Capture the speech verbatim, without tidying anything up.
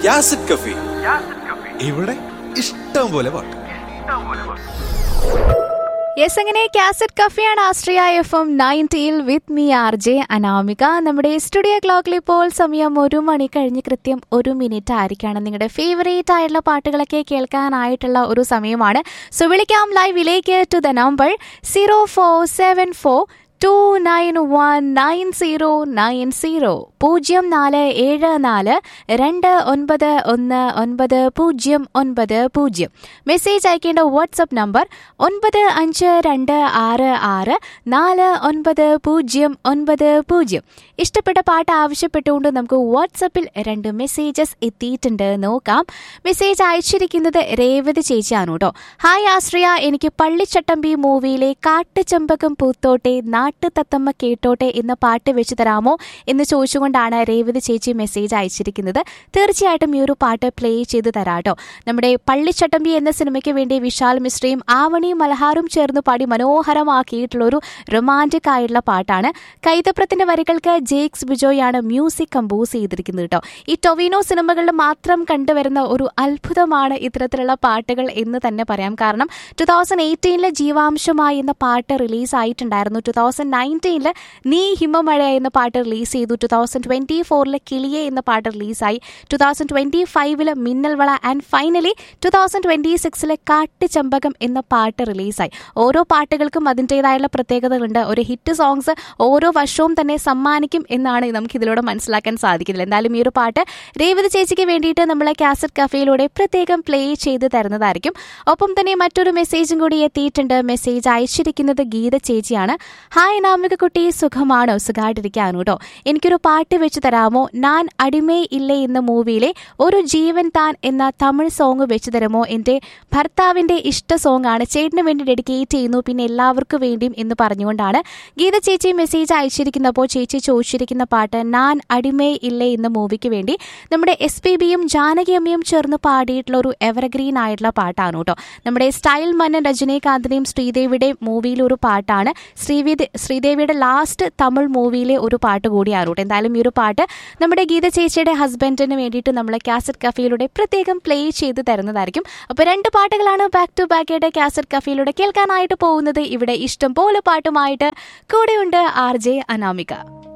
യാസിഡ് കഫി. ഇവിടെ ഇഷ്ടം പോലെ പാട്ട്. യെസ്, അങ്ങനെ cassette കഫിയാണ് Ashraya F M നയൻറ്റിയിൽ with me R J Anamika. നമ്മുടെ സ്റ്റുഡിയോ ക്ലോക്കിൽ ഇപ്പോൾ സമയം ഒരു മണി കഴിഞ്ഞ് കൃത്യം ഒരു മിനിറ്റ് ആയിരിക്കാണ്. നിങ്ങളുടെ ഫേവറേറ്റ് ആയിട്ടുള്ള പാട്ടുകളൊക്കെ കേൾക്കാനായിട്ടുള്ള ഒരു സമയമാണ്. സോ വിളിക്കാം ലൈവിലേക്ക് to the number zero four seven four to nine one nine zero nine zero പൂജ്യം നാല് ഏഴ് നാല് രണ്ട് ഒൻപത് ഒന്ന് ഒൻപത് പൂജ്യം ഒൻപത് പൂജ്യം. മെസ്സേജ് അയക്കേണ്ട വാട്സപ്പ് നമ്പർ ഒൻപത് അഞ്ച് രണ്ട് ആറ് ആറ് നാല് ഒൻപത് പൂജ്യം ഒൻപത് പൂജ്യം. ഇഷ്ടപ്പെട്ട പാട്ട് ആവശ്യപ്പെട്ടുകൊണ്ട് നമുക്ക് വാട്സപ്പിൽ രണ്ട് മെസ്സേജസ് എത്തിയിട്ടുണ്ട്, നോക്കാം. മെസ്സേജ് അയച്ചിരിക്കുന്നത് രേവതി ചേച്ചിയാണ് കേട്ടോ. ഹായ് ആശ്രയ, എനിക്ക് പള്ളിച്ചട്ടമ്പി മൂവിയിലെ കാട്ടുചെമ്പകം പൂത്തോട്ടെ നാട്ടു തത്തമ്മ കേട്ടോട്ടെ എന്ന പാട്ട് വെച്ച് തരാമോ എന്ന് ചോദിച്ചുകൊണ്ടാണ് രേവതി ചേച്ചി മെസ്സേജ് അയച്ചിരിക്കുന്നത്. തീർച്ചയായിട്ടും ഈ ഒരു പാട്ട് പ്ലേ ചെയ്ത് തരാട്ടോ. നമ്മുടെ പള്ളിച്ചട്ടമ്പി എന്ന സിനിമയ്ക്ക് വേണ്ടി വിശാൽ മിശ്രയും ആവണിയും മലഹാറും ചേർന്ന് പാടി മനോഹരമാക്കിയിട്ടുള്ള ഒരു റൊമാൻറ്റിക് ആയിട്ടുള്ള പാട്ടാണ്. കൈതപ്രത്തിന്റെ വരികൾക്ക് ജേക്സ് ബിജോയാണ് മ്യൂസിക് കമ്പോസ് ചെയ്തിരിക്കുന്നത് കേട്ടോ. ഈ ടൊവിനോ സിനിമകളിൽ മാത്രം കണ്ടുവരുന്ന ഒരു അത്ഭുതമാണ് ഇത്തരത്തിലുള്ള പാട്ടുകൾ എന്ന് തന്നെ പറയാം. കാരണം ടു തൗസൻഡ് എയ്റ്റീനിലെ ജീവാംശമായി എന്ന പാട്ട് റിലീസ് ആയിട്ടുണ്ടായിരുന്നു. ടു തൗസൻഡ് നയൻറ്റീനില് നീ ഹിമമഴ എന്ന പാട്ട് റിലീസ് ചെയ്തു. ടു തൗസൻഡ് ട്വന്റി ഫോറില് കിളിയെ എന്ന പാട്ട് റിലീസായി. Two thousand twenty ഫൈവില് മിന്നൽവള and finally two thousand twenty സിക്സിലെ Kattuchembakam എന്ന പാട്ട് റിലീസായി. ഓരോ പാട്ടുകൾക്കും അതിൻ്റെതായുള്ള പ്രത്യേകതകളുണ്ട്. ഒരു ഹിറ്റ് സോങ്സ് ഓരോ വർഷവും തന്നെ സമ്മാനിക്കും എന്നാണ് നമുക്ക് ഇതിലൂടെ മനസ്സിലാക്കാൻ സാധിക്കുന്നത്. എന്തായാലും ഈ ഒരു പാട്ട് രേവതി ചേച്ചിക്ക് വേണ്ടിയിട്ട് നമ്മൾ കാസറ്റ് കഫേയിലൂടെ പ്രത്യേകം പ്ലേ ചെയ്ത് തരുന്നതായിരിക്കും. ഒപ്പം തന്നെ മറ്റൊരു മെസ്സേജും കൂടി എത്തിയിട്ടുണ്ട്. മെസ്സേജ് അയച്ചിരിക്കുന്നത് ഗീത ചേച്ചിയാണ്. ഹായ് നാമിക കുട്ടി, സുഖമാണോ? സുഖമായിട്ടിരിക്കാനു കേട്ടോ. എനിക്കൊരു പാട്ട് വെച്ച് തരാമോ? ഞാൻ അടിമേ ഇല്ലേ എന്ന മൂവിയിലെ ഒരു ജീവൻ താൻ എന്ന തമിഴ് സോങ് വെച്ച് തരുമോ? എൻ്റെ ഭർത്താവിൻ്റെ ഇഷ്ട സോങ് ആണ്, ചേട്ടന് വേണ്ടി ഡെഡിക്കേറ്റ് ചെയ്യുന്നു, പിന്നെ എല്ലാവർക്കും വേണ്ടിയും എന്ന് പറഞ്ഞുകൊണ്ടാണ് ഗീത ചേച്ചി മെസ്സേജ് അയച്ചിരിക്കുന്നപ്പോൾ ചേച്ചി ചോദിച്ചിരിക്കുന്ന പാട്ട് ഞാൻ അടിമേ ഇല്ലേ എന്ന മൂവിക്ക് വേണ്ടി നമ്മുടെ എസ് പി ബിയും ജാനകി അമ്മയും ചേർന്ന് പാടിയിട്ടുള്ള ഒരു എവർഗ്രീൻ ആയിട്ടുള്ള പാട്ടാണ് കേട്ടോ. നമ്മുടെ സ്റ്റൈൽ മന്നൻ രജനീകാന്തിന്റെയും ശ്രീദേവിയുടെയും മൂവിയിലെ ഒരു പാട്ടാണ്. ശ്രീവിദ് ശ്രീദേവിയുടെ ലാസ്റ്റ് തമിഴ് മൂവിയിലെ ഒരു പാട്ട് കൂടിയാണ് കേട്ടോ. എന്തായാലും ഈ ഒരു പാട്ട് നമ്മുടെ ഗീത ചേച്ചിയുടെ ഹസ്ബൻഡിന് വേണ്ടിയിട്ട് നമ്മൾ കാസറ്റ് കഫയിലൂടെ പ്രത്യേകം പ്ലേ ചെയ്ത് തരുന്നതായിരിക്കും. അപ്പോൾ രണ്ട് പാട്ടുകളാണ് ബാക്ക് ടു ബാക്ക് ആയിട്ട് കാസറ്റ് കഫയിലൂടെ കേൾക്കാനായിട്ട് പോകുന്നത്. ഇവിടെ ഇഷ്ടം പോലെ പാട്ടുമായിട്ട് കൂടെയുണ്ട് ആർ ജെ അനാമിക.